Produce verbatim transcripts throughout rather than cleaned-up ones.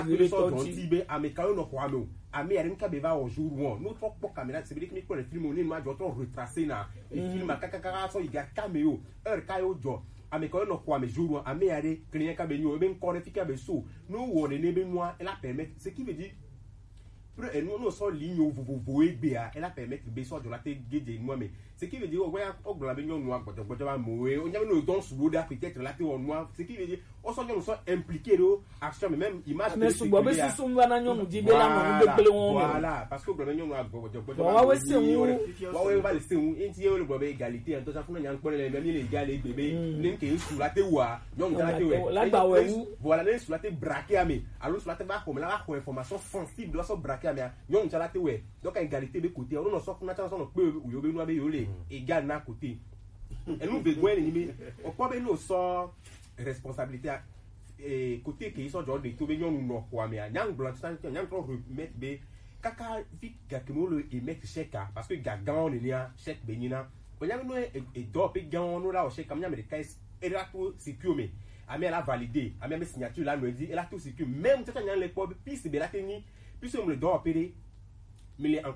que ça donne tibé américain no kwame américain be va au jour one nous trop pour caméra c'est dire que me le film on est moi je dois retracer na le film kakaka so il y a caméo heure kayo jo américain no kwame jour one américain client ka be ni o be encore efficace be so nous on est be moi elle a permettre ce qui veut dire et nous nous sommes ligne au vous vous bien elle a permettre de sortir de la tête guider moi mais ce qui veut dire ouais au globe nous nous quoi donc quoi moé on y a nous dans sous l'eau peut-être la tête au noir ce qui veut dire on sont nous sommes impliqués dans action mais même image mais sous bobe sous sous va nous nous dit là nous de belle on voilà parce que au globe nous nous quoi ouais ouais c'est où ouais ouais c'est où inti le globe égalité en tout ça faut nous en les même les gars les bébés nem que sous la tête wa nous on la tête là bas ouais voilà les sous la tête braqué à mais alors sous la tête va comme là la information sensible doit se braquer mais ñong chala te we donc égalité be côté on no so na chala so no pe yo be no be yo le égal na côté et nous besoin ni mais on quoi be no so responsabilité et côté que ils sont genre de to be ñong no kwa mais ñang blanc ça ñang trop remettre be kaka vite ga que mo le émettre chèque parce que ga gan on ni a chèque be ni na on ñang no e do pe gan on la o chèque comme ñam de caisse et là tout sécure mais ami elle a validé ami mes signature là nous dit elle a tout sécure même ça ñang les pauvres puis c'est be la teni puis on le doit opérer mais les en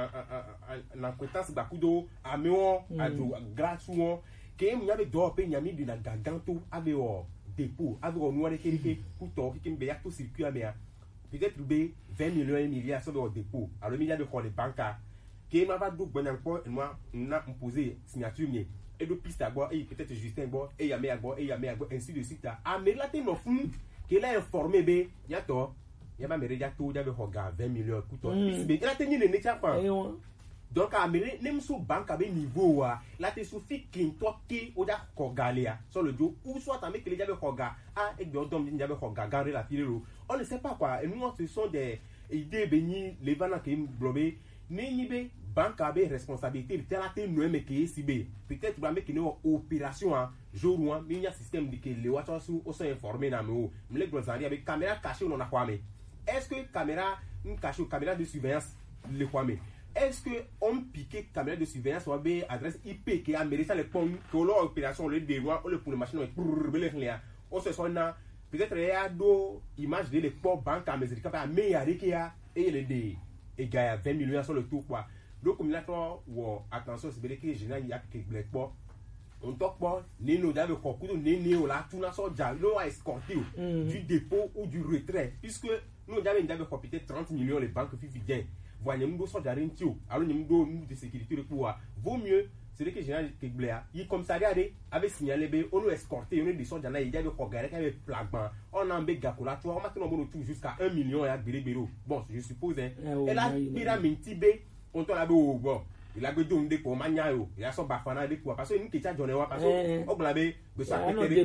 en en compétence bakudo améon ado gratuit que il y avait doit payer nyami de na gaganto améo dépôt avec on noir que pour toi qui me ya tout circuit amé peut-être be vingt millions et milliards sur le dépôt alors milliards de les banques que m'a va do bon encore moi n'a imposé signature mi et de piste à boire et peut-être Justin boire et yamé à boire et yamé à boire ainsi de suite ah mais là t'es non fou que là informé be ya to il y a même tout d'avait regard vingt millions couteau mais il a tenu le nettoyage pas donc à mêler même sous banque avec niveau là tu suffit qu'un toi qui au da kogalia sur le dos ou soit avec les j'avais regard ah et bien donc j'avais regard garder la file on ne sait pas quoi et nous ce sont des idées béni les vannes qui blobé mais ni be banque avec responsabilité tel à tel nous mais qui si be peut-être va mettre une opération jour ou un mais il y a système de que les watchers sont informés dans nous les gros avec caméra cachée on a quoi mais est-ce que caméra une cachée caméra de surveillance le quoi mais est-ce que on piqué caméra de surveillance ou adresse I P qui a mérité les ponts que l'opération le déroule ou le pour les machines pour les clients on se sonne peut-être il y a deux images de l'export banque américaine par meilleur qui a et le des et gars vingt millions sur le tout quoi donc comme là toi ou attention c'est bien que général il y a que l'export on toque pas ni nous d'avec beaucoup de ni là tout na so dialogue à escorter du dépôt ou du retrait puisque nous avons peut-être trente millions les banques qui viennent voyez nous sommes derrière nous alors nous nous de sécurité pour vaut mieux c'est que général que bléa il comme ça regardez avec signalé be on nous escorter on est descend dans là il y avait regarder avec flagman on a un bec gacola toi on maintenant on tout jusqu'à un million et à béréro bon je suppose hein et là pyramide tibé on te la bon il a besoin de donner pour maniayo il a son bafana de quoi parce que nous qui t'a donné parce que on blabé de ça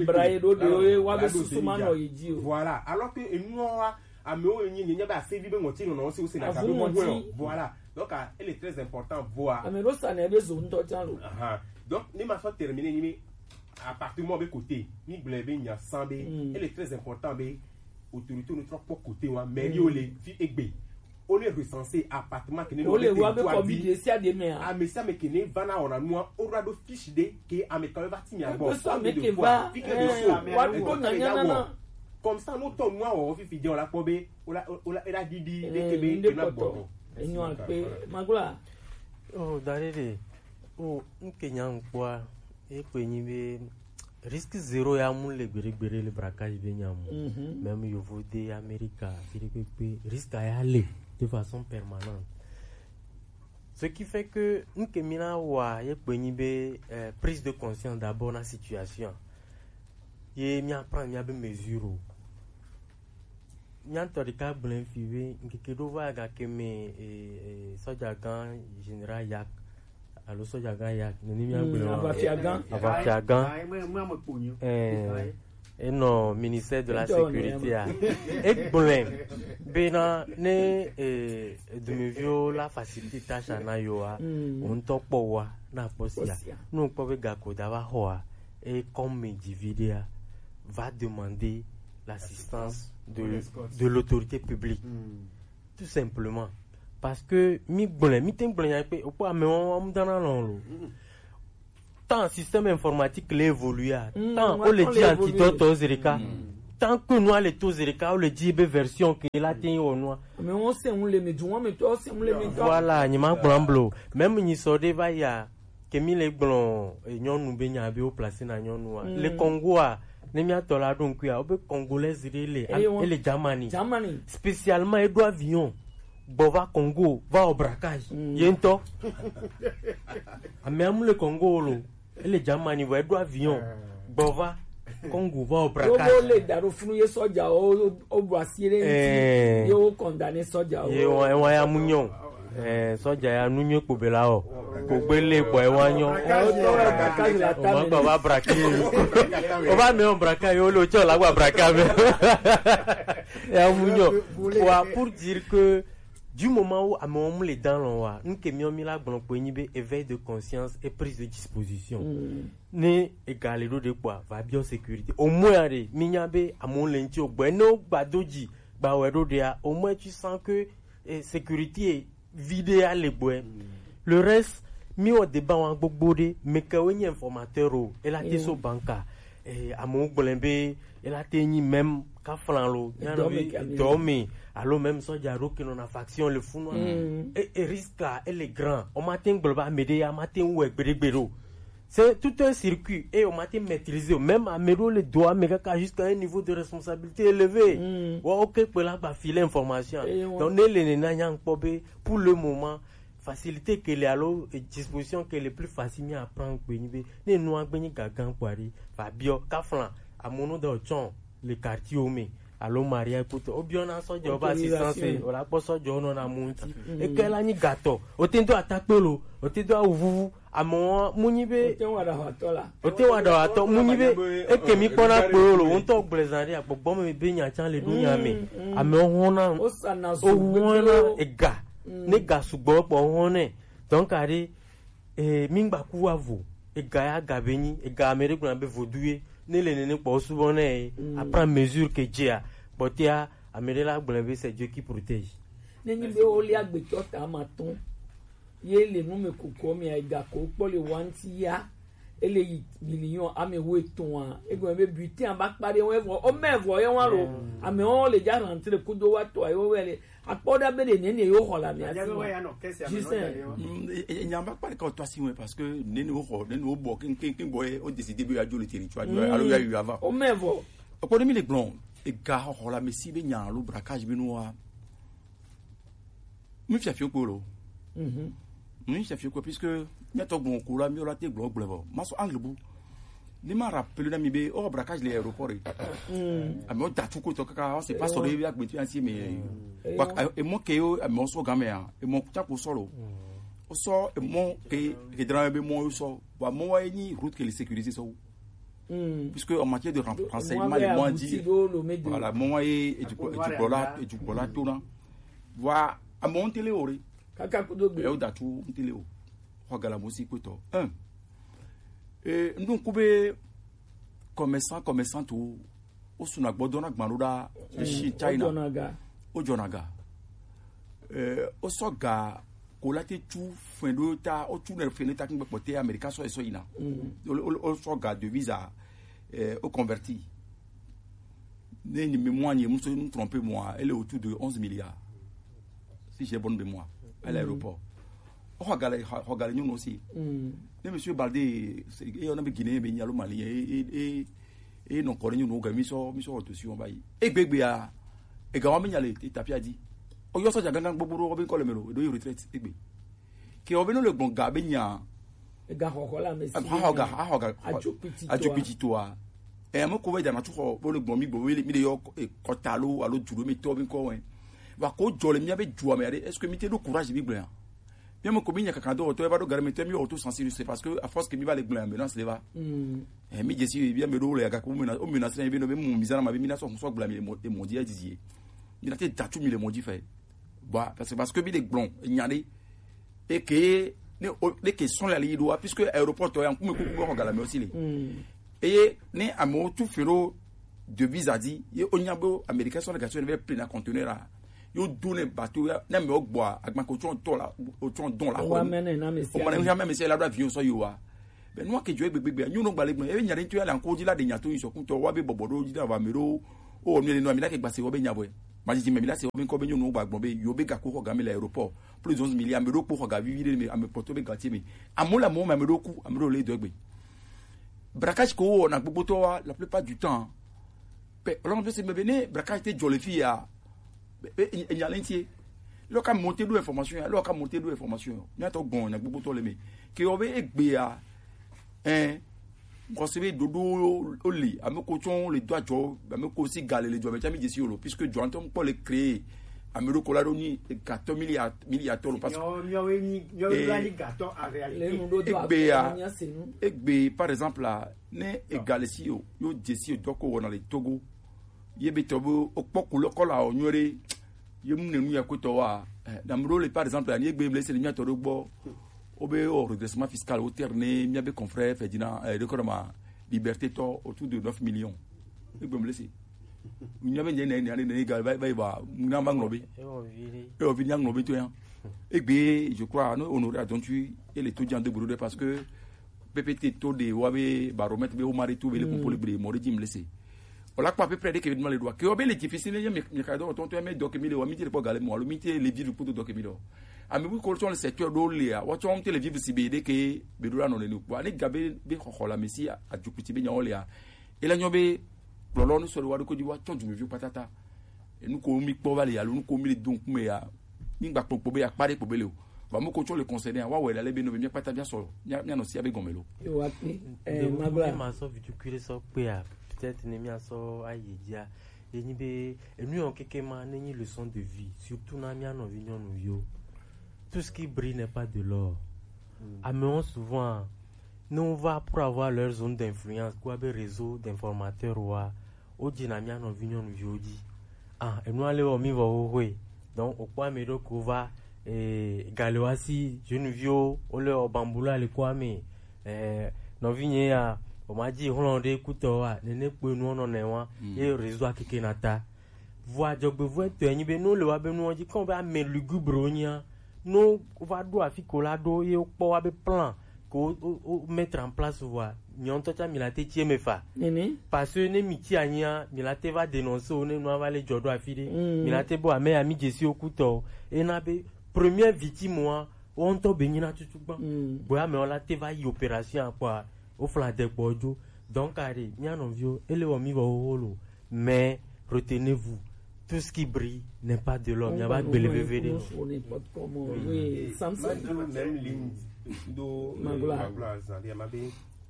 peut voilà alors que nous ameo nyi nyi ba sevi be ngoti no no se o se na ka be mo voilà donc elle est très important voir amelo ça na be zo nto tialo aha donc ni ma fa terminer ni appartement be côté ni blebe nya sambe elle est très important be autorité no trop côté wa mais yo le fi egbe on est recensé appartement que on le voit be combiné si a des mais ah mais ça mais que ne va na on a noa on rado fiche de que ameka va ti mi abo ça mais que va wa ko na nya na comme ça nous ton moi on fi fidèle la pobe o la o la era didi de kebe que na bon enyo ape magula oh darere oh nkenya nkwa e kwenyi be risque zéro ya mu le gbere le braquage be nyamu même yo vode America fi pe risque à aller de façon permanente ce qui fait que nkemina wa e kwenyi be prise de conscience d'abord la situation ye mi apprend mi abe mesure nyanto de ka blen fiwe nke do va ga keme e soja gan general yak alo soja gan yak ni mi agbon abafiagan abafiagan eh et non ministère de la sécurité a et blen bena ne e de me vio la facilité tâche na yo a on to po wa na posia no po be ga ko da wa ho et comme me divider va demander l'assistance de, de l'autorité publique. Mm. Tout simplement. Parce que, mi blé, mi ten blé, on peut amener un dans l'eau. Tant le système informatique l'évolue, tant on le dit antidote aux éricats, tant que nous les tous les cas le dibe version que la tin au noir mais on sait on les met du mais toi c'est on les met voilà ni ma blanc même ni so de va ya que mi les blanc nyon nous benya be au placer na nyon noir le Congo a ne mi atola donc ya obe congolais zirele et les Germany Germany spécialement Edouard avion Bova Congo va au braquage yento même le Congo lo et les Germany va Edouard avion Bova Congo va au braquage yo le daro funu ye soja o o brasile yo condamné soja o yo wa ya munyo eh soja ya nunyo ko bela o ko gbele boy wanyo o ba ba braquer o ba me on braquer yo lo cho la gba braquer me ya munyo pour dire que du moment où amon les dans l'on nous que mi la bon pour nibe éveil de conscience et prise de disposition ne égal de quoi va bien sécurité au moins ari minyabe amon lenti ogbo badoji ba wedo dia au moins tu sens que eh, sécurité vidé à les bois le reste mi au débat en gbogbo mais que oni informateur o et la teso banca et amon gbolembe et la teni même ka flanlo domi allo même soja roki non faction le fou noir et, et risque elle est grand au matin global média matin ou gbedgbero c'est tout un circuit et au matin maîtrisé même à méro les doigts mais jusqu'à un niveau de responsabilité élevé wa OK pour la ba filer information donc les nanyang pobe pour le moment facilité que les allo et disposition que les plus facile à prendre benibe ne noa gbeni gagan kwari va bio kaflan à mono de chon les quartiers omé allo maria écoute obiona soja oba assistance o la po soja ono na munti e kela ni gato o tento atakpelo o tento avuvu amo munyibe o wada hotola o te wada wato munyibe e kemi pona pelo on to blezari agbogbo me be nya chan le dunya me ame ohona o sana o wona e ga ne ga sugbo po ohone donc ari e mingba kuwavo e ga ya gabeni e ga amerique na be vodoué ne le nene po souvent ne à prendre mesure que Dieu a botia amerela gblebe c'est Dieu qui protège neni be oli agbeto ta maton ye le nu me koko mi aiga ko po le wanti ya ele million ame we ton e go be butin ba pare won evo o mevo ye wan lo ame on le ja rentrer kudo wa to ayo wele apoda be de neni yo hola mi ya go ya no kesi ame nyamba pare ko to si parce que neni ho neni o bo kin kin boy o décider be ya jo le territoire alors ya eu avant o mevo o ko mi le blond e ga hola me si be nya lo braquage be no wa mi fi afio polo mhm mi fi afio ko puisque mi to bon ko la mi la te blond blevo ma so angle bu ni ma rappelle na mi be o braquage les aéroports mm a mi da tu ko to kaka on c'est pas sur les agbetu anti mais e mo ke o mo so game a e mo ta ko solo o so e mo ke ke dra be mo so wa mo wa ni route que les sécuriser so puisque en matière de renseignement les moins dit voilà mo wa e du bola e du bola tout là va a monter les ore kaka ko do be e o da tu monter o ho gala mo si ko to un et nous coupé commerçant commerçant tout au suna gbodona gbanoda chi China o jonaga euh o soga ko lati tu fendo ta o tu ne fendo ta kin pote america so so ina o soga de visa euh au converti ne ni mémoire ni me tromper moi elle est autour de onze milliards si j'ai bonne mémoire à l'aéroport o gala o gala ñu aussi ne monsieur Baldé et on a be Guinée be nyalo Mali et et et non ko ñu no ga mi so mi so to si on bayi e gbegbe a e ga wa me nyale e tapia di o yo so ja gangan gbogbo o be ko le melo do retraite e gbe ki o be no le gbon ga be nya e ga ho ko la me si ha ga ha ga aju pitito a e mo ko be ja na tu ko bo le gbon mi bo mi de yo ko talo alo duro mi to bi ko wen wa ko jole mi abe juwa me est-ce que mi te do courage bi blanc bien mon combien ka kado to e ba do garme te mi auto sensible c'est parce que à force que mi va les blanc maintenant c'est va eh mi jesi bien me do le ga ko mi na o mi na se bi no be mu mizana ma bi mi na so so blanc mi e mo dia dizier mi na te datu mi le mo di fait bah parce que parce que mi les blanc nyane et que les questions la li do puisque aéroport to ya ku me ku ko ga la me aussi les et ne amo tout fero de visa dit et onyabo américain sont les gars veut plein à conteneur yo donne bateau na me ogbo agba ko ton to la o ton don la o mene na me o mene jamais me c'est la do avion so yo wa be no ke jo gbegbe you no gbale gbon e nyare ntu ya la nko ji la de nyato yi so kun to wa be bobodo ji da wa mero o mi le no mi la ke gba se wo be nya boy ma ji me mi la se wo be ko be nyonu gba gbon be yo be ga ko ko ga mi l'aéroport plus de onze milliards me do ko ga vivre me am porto be gati mi amula mo ma me do ku am do le do gbe braquage ko na gbogbo to wa la plupart du temps pe on peut se me venir braquage te jolé fille a e nya lentie lo ka monter do information lo ka monter do information ni ato gon na gbogbo to le mi ke o be egbe a hein ko se be dodo o le ameko chon le do ajo ameko si gale le jo be jami jesi olo puisque jo antom po le créer amero colado ni quatorze milliards milliards to parce que yo ni yo ni gato en réalité egbe a egbe par exemple là ne égal si yo yo jesi do ko wona le Togo yebe tobo okpoku lo kola onyore yemu nenu ya ko to wa damro le par exemple ani egbe blessé le mi to gbo obe au redressement fiscal au terné mi abe confrère Ferdinand euh, de ma liberté to autour de neuf millions egbe blessé mi abe nje na ni ni ga ba ba na ba nglobe e o vini nglobe to yan egbe je crois no honoré Adontu et les étudiants de Burundi parce que P P T to de wabe baromètre be o mari tout le pour le bre mo rejim blessé voilà quoi à peu près dès que le doigt que obé les difficile mais mais cadeau ton to mais doc mille wa miti pour galer mo le miti les vivre pour doc mille ami bu ko ton le secteur do le a wa ton te le vivre si be de que be do no le no wa ni gabe be khola messi a jukuti be nyawo le a et la nyobe lolo no so le wa ko di wa ton du me vieux patata et nous ko mi po vale ya nous ko mi donc me ya ni gba popo be ya pare po bele o ba mo ko ton le conseiller wa we la le be no be mi patata bien so nya no si abe gomelo e wa ti e magla ma so vitu kire so pe a peut-être ne mi aso ayedia eni be enu on kekema neni leçon de vie surtout na mi an vision nou yo tout ce qui brille n'est pas de l'or mm. Amenons souvent nous on va pour avoir leur zone d'influence quoi be réseau d'informateurs wa o dina mi an vision nou yo di ah enu ale o mi vo we donc o kwa me do ko va eh galwasi jeune vieux o le o bambula le kwa me eh no vinye ya o ma di hollandais kuto wa nene pe nu ono ne wa e réseau akeke nata voix jogbe voix to yin be no le wa be nu di kon ba me lugubre onya no va do afikola do e o po wa be plan ko o mettre en place voix nyon to cha milate tie mefa nene parce que ne miti anya milate va dénoncer on no va le jodo afide milate bo ame ami jesi o kuto e na be première victime wa on to be nyina tutugba bo ame on la te va y opération quoi au flanc des bojo donc allez bien non vieux et le mi va au holo mais retenez-vous tout ce qui brille n'est pas de l'homme il y a pas de lever on n'est pas comment oui Samson même ligne do magla ça dia mabe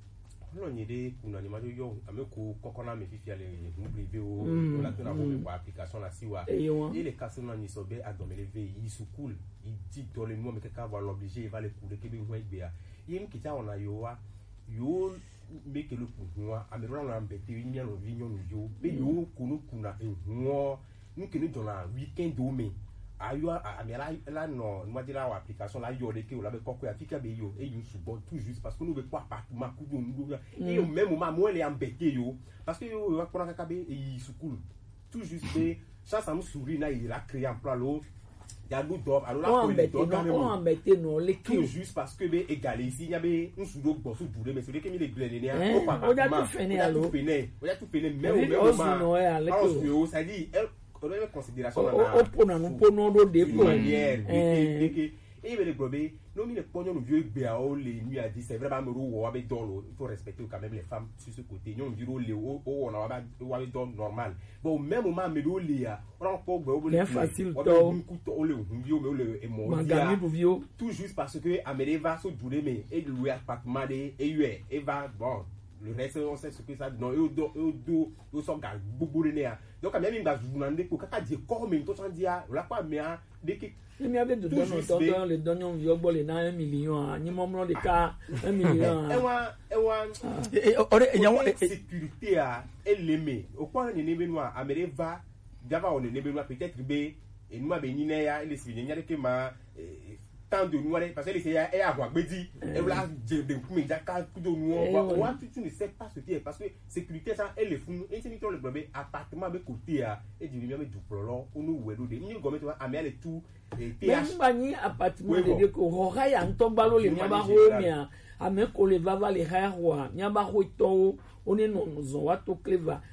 lo ni de kuna ni ma yo ameko kokona me fifia le mu privé o la tuna bo application la siwa et les cas non ni sobe adomele ve yi sukul il dit dans le moment que ka va l'obliger il va le couler que be wo igbe yim kita ona yo wa yo make le pouvoir amero na mbete wi nya no vinyo no yo be yo kunu kuna ehwo nke ni dona weekend o me ayo amela la no mo dira wa application la yo de ke o la be kokko ya fika be yo e yu subo tout juste parce que nous be kwa appartement ku do ndo e yo même ma mo le ambete yo parce que yo wa kona ka be e school tout juste be ça ça nous sourit na il a créé un plan lo ya do do alors la ko le do on embêté non les tout juste parce que be égalé ici y a be un sudo gbo so dure mais c'est que mi le glene ni a o pa o ja tout fini alo o ja tout fini même même ma no e ale ko ça dit on a une considération na o pona no pono do de po manière et et le globé non mi le pognon no vieux gbe a o le nuit a dit c'est vraiment me ro wa be dolo il faut respecter quand même les femmes sur ce côté non viro le o on a ba wa be don normal bon même moment me do le a on po gbe o le facile to o le hundio me o le emo magami bu vieux tout juste parce que amere va so dure me et louer appartement de e ue et va bon le reste on sait ce que ça non eu do eu do eu so ga gbogbo ne ya donc même mi ga journande ko kaka di ko me to san dia la pa me a de ki mi avait de donner tonton le donnion vieux bol na un million ni momno de ka un million e wa e wa e ore e nyawo sécurité a eleme o ko ni ne benu a amere va java on ne benu peut-être be e numa be ni ne ya ele si nya de ke ma tant de nous parce que c'est et avoir bedi et là de me jaka de nous on va tu ne sais pas ce qui est parce que sécurité ça elle est fou et c'est le problème appartement be côté a et du même du prolo on nous wedo de ni gomet wa amel tout et th bani appartement de ko roha ya ntombalo le nyaba ho mia ame ko le vava le ha ho nyaba ho to on est non zo wa to cleva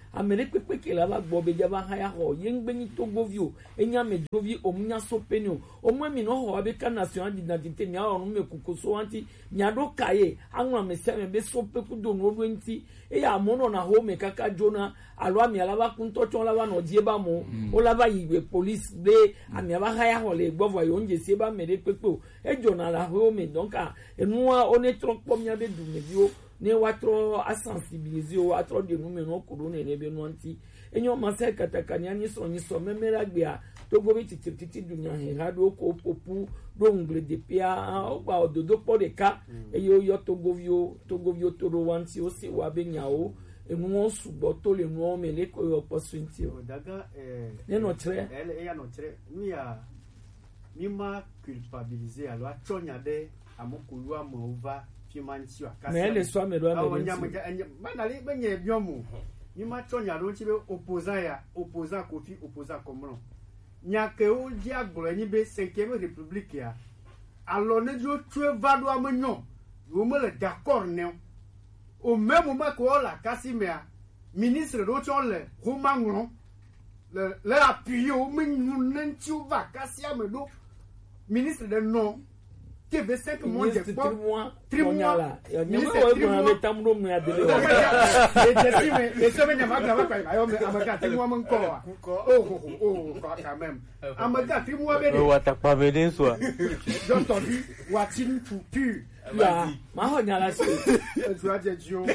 amere pepe ke la ba gbo be ja ba ha ya ho ye ngbe ni togovio enya medrovi omunya sopenio omwe mi no ho abe ka national d'identité nya onu me kukoso anti nya do kaye anwa me se me be sope ku do no nti e ya mono na ho me kaka jona alwa mi ala ba kunto chon la ba no die ba mo o la ba yiwe police be ami aba ha ya ho le gbo vo yo nje se ba mere pepe e jona la ho me donc a enua one tro pom nya be du me bio ne watro a sensibiliser o atro de nous meno ko ne ne be no anti enyo masa katakanya ni so ni so memera gbe a to go bi titi titi dunya he ha do ko popu do ngle de pia o gba ododo po de ka eyo yo to go vio to go vio to ro wanti o se wa be nya o enu o subo to le nu o me le ko yo opportunity o daga eh ne no tre ele ya no tre mi ya mi ma culpabiliser alors chonya de amokulu amova fimanti wa kasi mais les soins me doit me dire banali benye biomu ni ma chonya do chibe opposant ya opposant Kofi opposant Komron nya ke o di agboro ni be cinquième république ya alors ne jo tue vado amenyo yo me le d'accord ne au même moment que la kasi me ministre do chole Romangron le le appuyer o me nunti o va kasi amedo ministre de non qui veut cinq mois de mois trois mois ministre de mois mais tamro me adele et je dis mais mais ça me nyama ka ba ayo me amaka trois mois mon ko oh oh oh quand même amaka trois mois be o atakpa be den so j'ai entendu watine pour pu ya ma ho nyala se tu as dit jo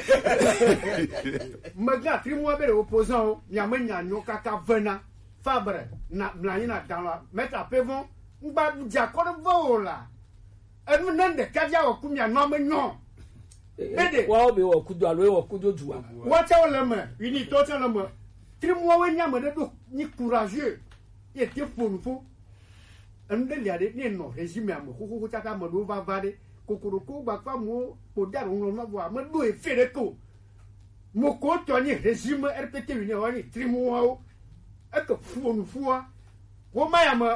maga trois mois be opposant nyama nyanyo kaka vena fabre na na dans la mettre à pevon ngba dia ko vola enu nande kaja wa kumya no menyo bede wa obe wa kudu alo wa kudu juwa wacha wala ma ini to cha lama trimwa we nyama de do ni courageux e te fonfo ende liade ni no régime am ko ko cha ka mo do va vade kokoro ko gba pa mo ko dar on no wa mo do e fere ko mo ko to ni régime R P T ni wa ni trimwa o e ko fonfo Vous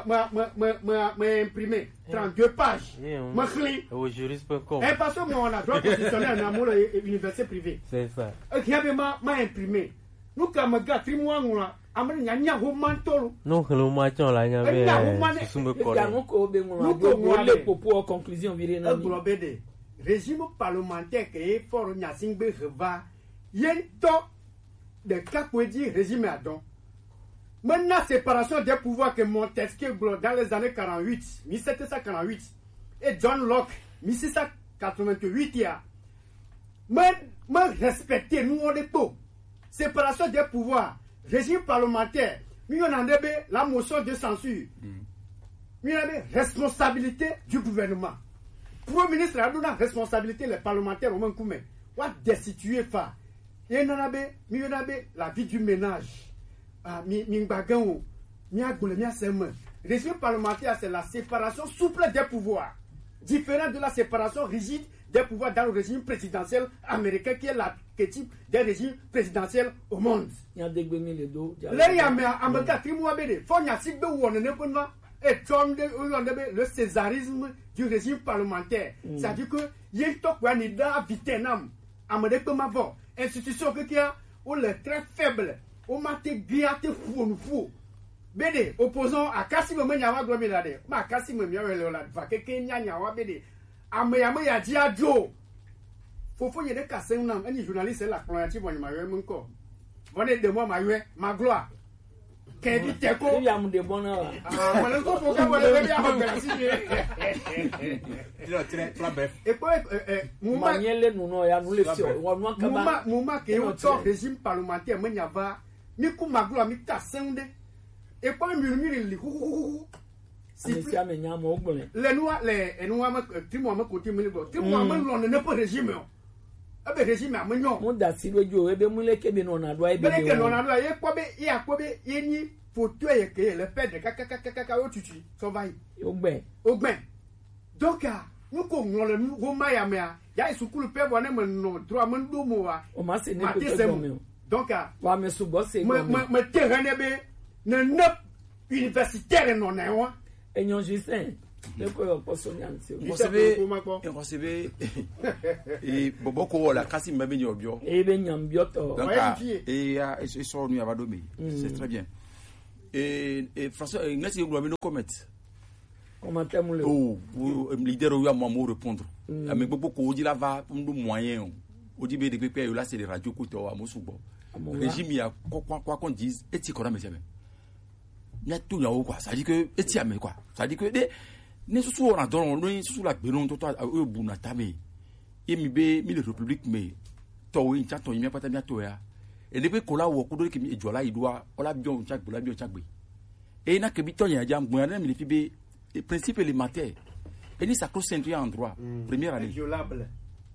m'avez imprimé trente-deux pages. Au juriste point com. Et parce que moi, on a droit constitutionnel dans l'université privée. C'est ça. Et qui avait m'a imprimé. Nous, quand on a trois mois, on a amené un yaou mantolo. Non, que le matin, là, il y avait un sous-me collé. Nous, on les propos en conclusion, viré dans le régime parlementaire qui est fort, on a cinq reva. Il y a un temps de cas pour dire régime à don. Maintenant, séparation des pouvoirs que Montesquieu dans les années quarante-huit, mille sept cent quarante-huit, et John Locke, mille six cent quatre-vingt-huit, il y a. Mais, mais respecter, nous, on est pas. Séparation des pouvoirs, régime parlementaire, nous, on a la motion de censure. Nous, on a responsabilité du gouvernement. Premier ministre, a la responsabilité, les parlementaires, au moins, comme, on va destituer, fa. Et nous, on a la vie du ménage. Ah, mi mi bagan mi agbole mi asem régime parlementaire c'est la séparation souple des pouvoirs différent de la séparation rigide des pouvoirs dans le régime présidentiel américain qui est l'archétype des régimes présidentiels au monde il y a des gbemis les dos là il y a mais américain trimois bede faut nya sigbe won ne ponwa et tom de le césarisme du régime parlementaire mm. c'est-à-dire que yel tok wa ni da vietnam américain ma bon institution que qui a ou le très faible o mate biate fou fou bede opposant à Kassim Menyawa Glomilade ma Kassim Menyawa la va que nyanya wa bede ameyama ya dia jo fofo ye de kasen nam ani journaliste la plonati bon ma ywe nko bonne de moi ma ywe ma gloire que dit teko ya mu de bona ah ma nko fo ka wole be ya ho grasi tu lo très très bref et quoi euh mouma nyele nu no ya nu le fi o nu aka ba mouma mouma que o to régime parlementaire Menyawa mi ku maglo mi ta sende e pa mi mi li hu si si amenya mo ogbon le noa le enwa ma trimo ma ko ti mi bo trimo ma lo ne po régime o e be régime amenyo mo da si lojo e be mu le kebe no na do ai be be ke no na do ai ko be ya ko be ye ni photo ye ke le père de kaka kaka kaka o tutu so vai ogben ogben donc nous ko ngolo nu go ma ya me ya isukulu pe bo ne mo no droit mo ndo mo wa o ma se ne ko to donc wa me so bo se me me terrain be na nop universitaire non na wa enyon Justin le ko yo poso nyanse Vous savez, vous savez, et beaucoup la kasi mbe nyo bio. e be nyambioto Donc, et et so nu avadomi. C'est très bien. Et et François, merci vous nous commettre. comment t'aimes le Oh, leader ou moi me répondre. Mais beaucoup dit là va pour moyen. On dit be de pépé là c'est les radios koto à Mosubo. Régime il a quoi quoi qu'on dise et tu connais monsieur. Il y a tout là quoi, ça dit que et tu quoi. Ça dit que ne sous on a donné sous la benon toto au bunatame. Et mi be mi le république mais to in chat to mi pas ta to ya. Et depuis qu'on l'a ou ko que mi jola il doit on l'a bien chak la bien chak bi. Et na que bi to ya jam mo na mi le fibe principe élémentaire. Et ni ça cause en droit première année. Violable.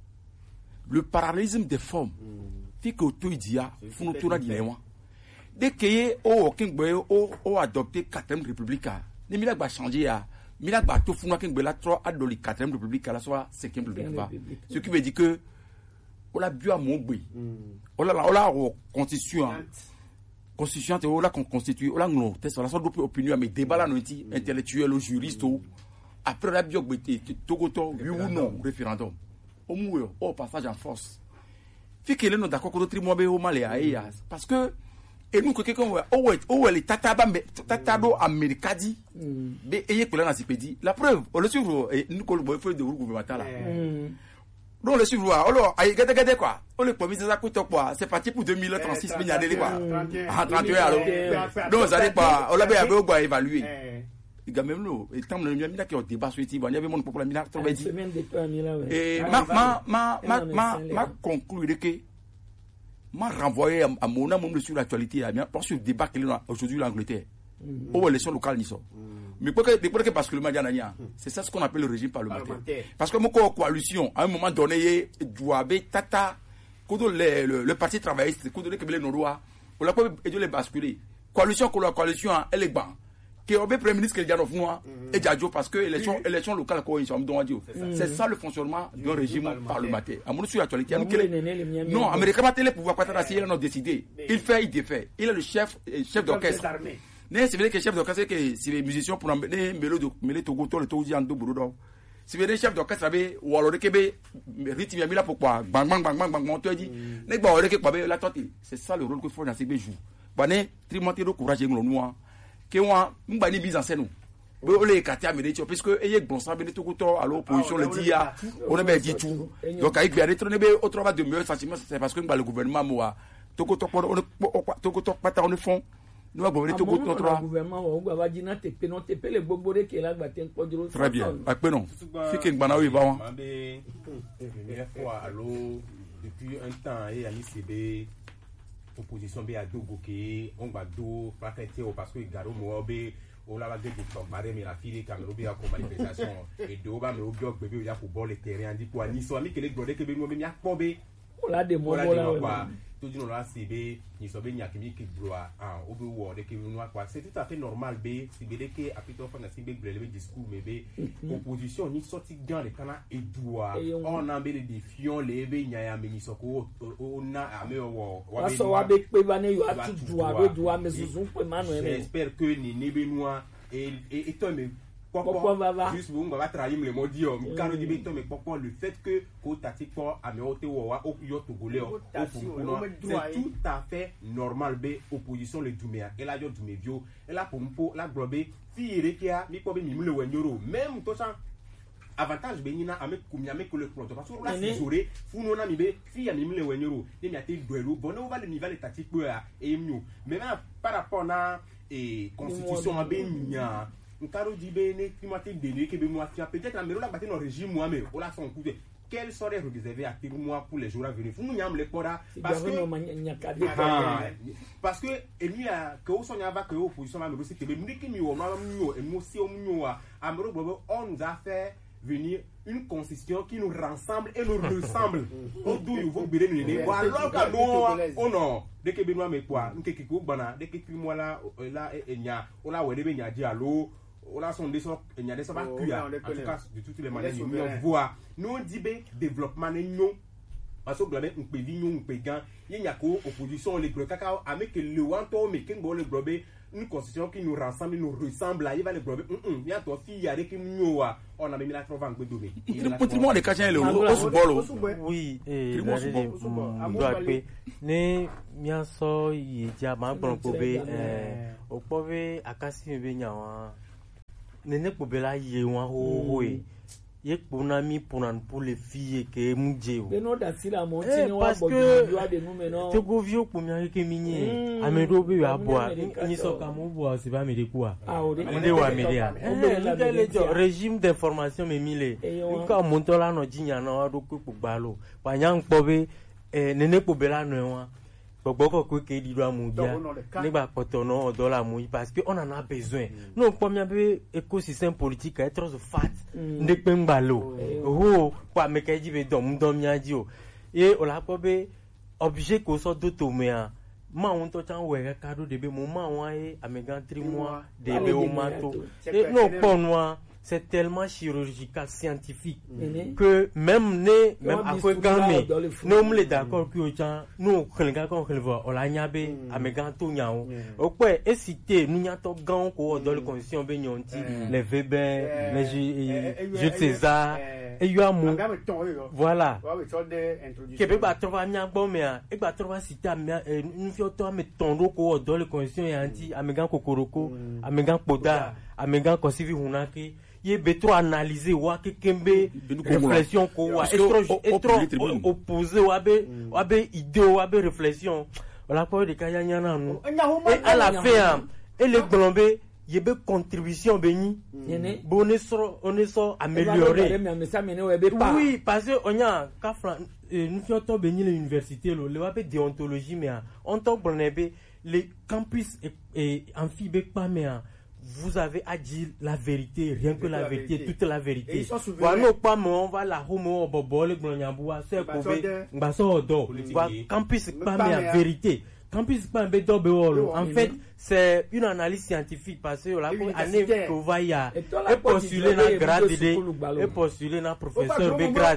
Le parallélisme des formes fait que tout dia funu to na di lewa. Dès que o king boy o o adopté quatrième république ni mi la ba changer ya mi la ba to funu king boy la trois adoli quatrième république la soit cinquième république. Ce qui veut dire que on l'a bu à mon bruit. On l'a on l'a constitution constitution on l'a constitué on l'a non test la sorte d'opinion mais débat là non dit intellectuel ou juriste ou après la bio togoto oui ou non référendum au mourir au passage en force fait que les non d'accord contre trimois be au malais parce que et nous que quelqu'un oh ouais oh les tataba tatado américadi be eye ko na sipedi la preuve on le suivre et nous ko le feuille de gouvernemental là donc le suivre alors ay gade gade quoi on le promis ça coûte quoi c'est parti pour deux mille trente-six mille aller quoi ah trente et un alors donc ça n'est pas on l'a bien avoir évaluer il gars même là et tant le mina qui au débat sur il y avait mon populaire mina trop dit et ma ma ma ma ma ma conclure que m'a renvoyé à mon amour sur l'actualité parce que le débat qu'il y a aujourd'hui l'Angleterre aux élections locales ni ça mais pourquoi pourquoi parce que le Madianania c'est ça ce qu'on appelle le régime parlementaire parce que mon coalition à un moment donné doit tata quand le le, le parti travailliste quand le Québec norois on l'a pas et de les basculer coalition que la coalition elle est ban que au premier ministre que Diano Fnoa et Diadio parce que élection élection locale quoi ils sont dans Dieu c'est ça le fonctionnement d'un régime parlementaire à mon sur l'actualité non américain pas télé pouvoir pas t'assurer non décider il fait il défait il est le chef chef d'orchestre mais c'est vrai que chef d'orchestre que c'est les musiciens pour emmener mélodie mêler Togo to le Togo en do bureau c'est vrai chef d'orchestre avait ou alors que be rythme ya mila pourquoi bang bang bang bang bang on te dit nek ba ore que quoi la tante c'est ça le rôle que faut dans ces jours bané trimonter le courage nglo noir que moi mbani mise en scène on les katia mais parce que ayé bon ça ben Togo to à l'opposition le dit on a bien dit tout donc avec bien être nebe au travail de mieux facilement c'est parce que le gouvernement moi Togo to on Togo to pas on fond nous avons été au contrat gouvernement ou va dire na te pe non te pe le bogbore que la baten podro très bien ak pe non fique ngana oui ba première fois allo depuis un temps et ani cb opposition be adogo ke on va do pakete parce que garo mo be o la va de to bare mi la fille camero be ko manifestation et do ba me o bio bebe ya ko bol le terrain di pour ani so ami que les glode ke be no me mi akpobe on la de mo la tout dit non là c'est bé ni so be nyakimi ki bloa ah o be wo de ke no quoi c'est tout à fait normal be si be de ke apito fa na si be blele discours mais be opposition ni sorti gan le kana edua on a be de défiant les be nyaya me ni so ko o na ame wo wa be so wa be pe ba ne yo atu dua be dua me zuzun pe manu eme j'espère que ni ne be noa et et toi mais pourquoi juste vous va trahir le modium quand on dit béton mais pourquoi le fait que kotati ko ameote wa o yo togolais c'est tout à fait normal be opposition le dumea et la yo dumevio et la pompo la globé fiere kia mi ko be mi le wenyoro même to ça avantage be nyina ame kumia me ko le plot parce que là c'est joré funo na mi be fi ya mi le wenyoro ni mi ate duelo bon on va le niveau tactique pour et mieux mais par rapport na et constitution a be nya Nkaro Dibé ne climatique de que moi peut-être la la bataille dans régime moi mais on la son coup quel serait réservé à moi pour les jours à venir vous nous le pora parce que parce que il y a que on y va que opposition mais aussi que nous qui nous on émotion nous amero on nous a fait venir une constitution qui nous rassemble et nous ressemble on doit vous bérer nous alors que nous on non dès que benoît mais quoi nous que qui bana dès que moi là là et nya on la ouais be nya di allo on a son descend il y a des ça va cuire en tout cas de toutes les manières nous voir nous dit be développement nous parce que globe on peut vivre on peut gain il y a ko opposition les gros cacao avec le wanto mais ken bon le globe une constitution qui nous rassemble, nous ressemble là, il va les glober. Hum hum, toi fille avec qui nous on a mis la trop en bedoué. Pour tout le monde, les cachets le bolo. Oui, et doit be ne mia so yi ja ma gbon ko be eh o po be akasi be nya wa ne ne ko be la ye wa ho ho e ye pona mi pona pour les filles que muje o no da sila mo ti ni wa bo ju ade nu me no te go vio ko mi ke mi ni amedo be wa bo ni so ka mo bo se ba me de quoi ah o de wa me de le régime d'information me mile ka monto la no jinya na do ko gba lo pa nya npo be eh ne ne ko be la no wa gbogbo ko ko ke di do amudia nígbà potono odo la mu parce que on en a besoin non comme bien be écosystème politique est trop fat ne pe ngbalo ho kwa me ke ji be dom dom nya ji o e o la ko be objet ko so do to me a ma won to chan we ka do de be mo ma won e amegan three mois de be o ma to e non po noa c'est tellement chirurgical, scientifique, mm-hmm. que même né, même à quoi gamé, nous on est d'accord que nous quand on voit, on l'a niabé, à mes gants tout niao. Au quoi, et cité, nous n'y a pas gants quoi dans le constitution bénionti, les Weber, les Jules César, et il y a mon, voilà. Québec va trouver un bon mais, et va trouver cité à une fioto à mes tondos quoi dans le constitution et anti, à mes gants kokoroko, à mes gants poda, à mes gants consivi hunaki. Il est trop analysé ou à kembe réflexion ko wa est trop opposé ou abe ou abe idée ou abe réflexion la quoi de kaya nyana nous et à la fin et le globé il y a contribution béni bonne so on est so amélioré oui parce que on a kafra nous sommes béni l'université le abe déontologie mais on tombe bonebe les campus et amphibé pas mais vous avez à dire la vérité, rien que la, la vérité, vérité, toute la vérité. Voilà, pas on va la homo bobo le glonyambou c'est kobe ngaso odo. Campus pas mais la vérité. Campus pas be dobe wolo. En fait, c'est une analyse scientifique parce que la année que va y a et postuler na grade de et postuler na professeur B grade.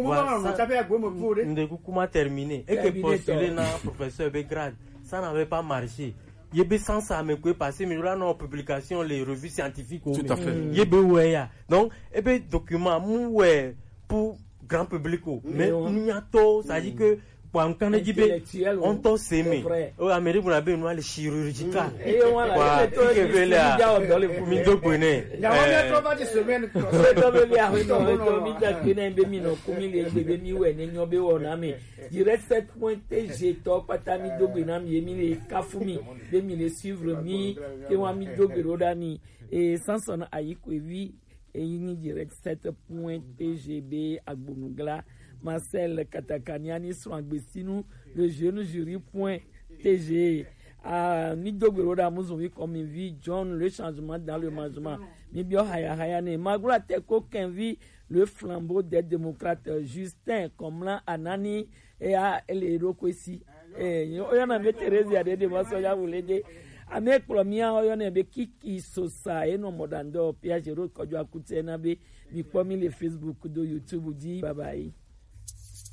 Ndé kuma terminé et que postuler na professeur B grade, ça n'avait pas marché. Il y a sans ça mais quoi passer mais là nos publications les revues scientifiques tout à fait il y a ouais donc et ben document mou ouais pour grand public mais n'y a tout ça dit que pour un canne dit on t'en s'aimer au Amérique on a besoin le chirurgical et voilà que veut là dans les mi do connaît il y a on va dire semaine do be ya do mi da kene be mi no kumi le be mi we ne nyobe wona me direct sept point t g to patami do be na mi mi le kafumi be mi le suivre mi ke wa mi do be rodani et Samson ayiko evi et ini direct sept point t g b agbonugla Marcel Katakaniani sur Angbesinou, le jeune jury.tg. Ah, ni dogero da muzovi comme vie John le changement dans le management. Ni bio haya haya ne magura teko kenvi le flambeau des démocrates Justin comme là Anani et à les rokosi. Eh, oyana me Thérèse ya de maso ya vulede. Ame klomia oyana be kiki sosa e no modando pia jero kojo akute na be mi pomi le Facebook do YouTube di bye bye.